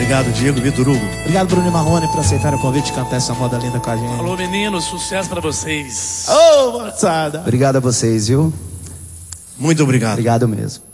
Obrigado, Diego, Vitor Hugo. Obrigado, Bruno e Marrone, por aceitar o convite de cantar essa moda linda com a gente. Alô, meninos, sucesso pra vocês. Ô, moçada. Obrigado a vocês, viu? Muito obrigado. Obrigado mesmo.